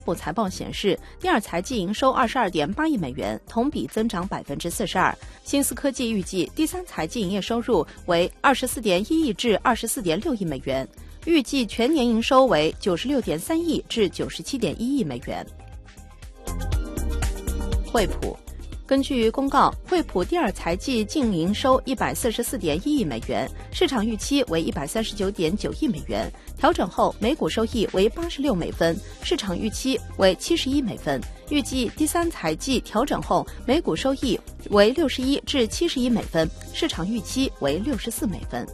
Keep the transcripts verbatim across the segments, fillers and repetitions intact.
部财报显示，第二财季营收二十二点八亿美元，同比增长百分之四十二。新思科技预计第三财季营业收入为二十四点一亿至二十四点六亿美元，预计全年营收为九十六点三亿至九十七点一亿美元。惠普。根据公告，惠普第二财季净营收一百四十四点一亿美元，市场预期为一百三十九点九亿美元，调整后每股收益为八十六美分，市场预期为七十一美分。预计第三财季调整后每股收益为六十一至七十一美分，市场预期为六十四美分。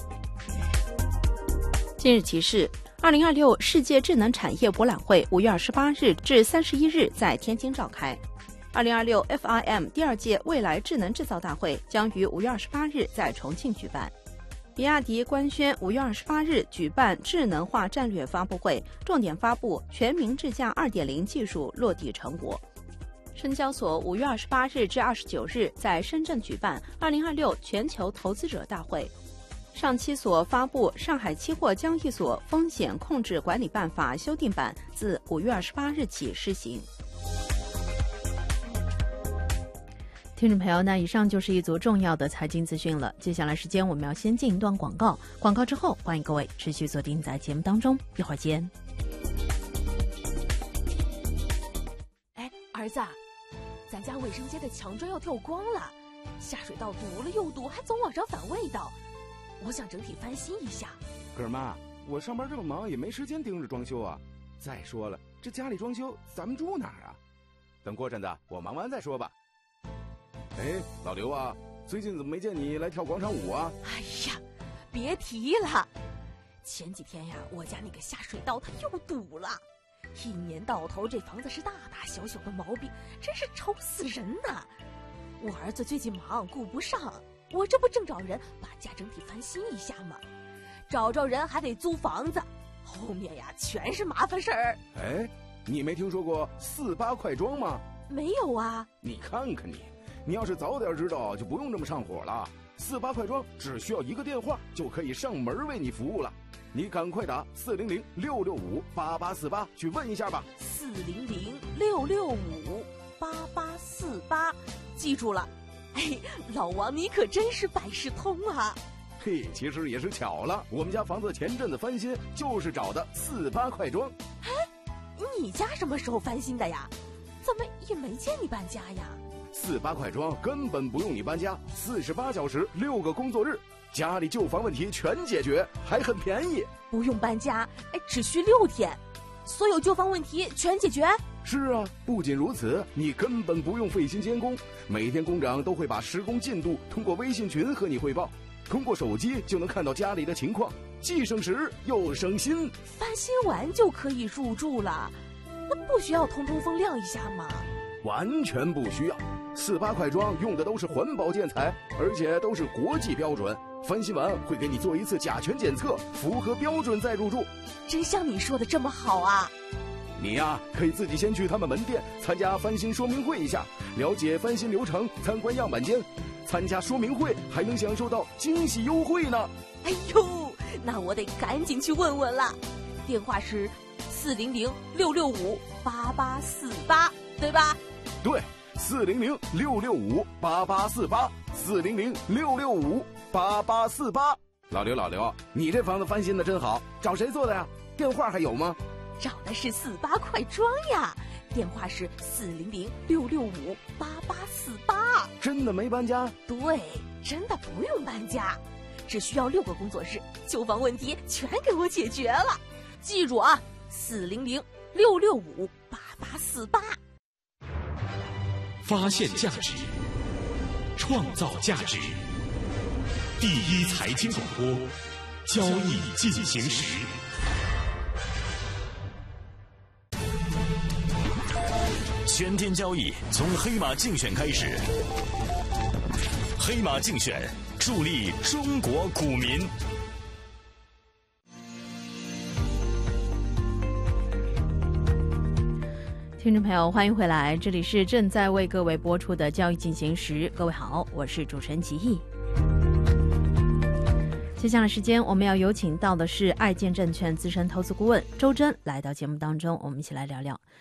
今日提示：二零二六世界智能产业博览会五月二十八日至三十一日在天津召开。二零二六 F I M 第二届未来智能制造大会将于五月二十八日在重庆举办。比亚迪官宣五月二十八日举办智能化战略发布会，重点发布全民智驾 二点零 技术落地成果。深交所五月二十八日至二十九日在深圳举办二零二六全球投资者大会。上期所发布《上海期货交易所风险控制管理办法》修订版自五月二十八日起施行。听众朋友，那以上就是一组重要的财经资讯了。接下来时间我们要先进一段广告，广告之后欢迎各位持续锁定在节目当中，一会儿见。 哎，儿子，咱家卫生间的墙砖要掉光了，下水道堵了又堵，还总往上反味道，我想整体翻新一下。 可是妈，我上班这么忙，也没时间盯着装修啊。再说了，这家里装修，咱们住哪儿啊？等过阵子我忙完再说吧。哎，老刘啊，最近怎么没见你来跳广场舞啊？ 哎呀，别提了，前几天呀，我家那个下水道它又堵了，一年到头这房子是大大小小的毛病，真是愁死人呐。我儿子最近忙顾不上，我这不正找人把家整体翻新一下吗？找着人还得租房子，后面呀全是麻烦事儿。 哎，你没听说过四八快装吗？ 没有啊。 你看看你，你要是早点知道，就不用这么上火了。四八快装只需要一个电话就可以上门为你服务了，你赶快打四零零六六五八八四八去问一下吧。 四零零六六五八八四八，记住了。哎，老王你可真是百事通啊。 嘿，其实也是巧了，我们家房子前阵子翻新，就是找的四八快装。 哎，你家什么时候翻新的呀？怎么也没见你搬家呀？ 四八快装根本不用你搬家，四十八小时六个工作日，家里旧房问题全解决，还很便宜。 不用搬家，哎，只需六天，所有旧房问题全解决。 是啊，不仅如此，你根本不用费心监工，每天工长都会把施工进度通过微信群和你汇报，通过手机就能看到家里的情况，既省时又省心。 翻新完就可以入住了，那不需要通通风亮一下吗？ 完全不需要，四八快装用的都是环保建材，而且都是国际标准。翻新完会给你做一次甲醛检测，符合标准再入住。 真像你说的这么好啊！ 你呀、啊，可以自己先去他们门店参加翻新说明会一下，了解翻新流程，参观样板间。参加说明会还能享受到惊喜优惠呢。 哎呦，那我得赶紧去问问了。电话是四零零六六五八八四八，对吧？ 对，四零零六六五八八四八，四零零六六五八八四八。老刘，老刘，你这房子翻新的真好，找谁做的呀？电话还有吗？ 找的是四八快装呀，电话是四零零六六五八八四八。 真的没搬家？ 对，真的不用搬家，只需要六个工作日，旧房问题全给我解决了。记住啊，四零零六六五八八四八。 发现价值，创造价值，第一财经广播，交易进行时。 全天交易从黑马竞选开始，黑马竞选助力中国股民。 听众朋友，欢迎回来，这里是正在为各位播出的交易进行时。各位好，我是主持人齐毅。 接下来时间，我们要有请到的是爱建证券资深投资顾问周真来到节目当中，我们一起来聊聊。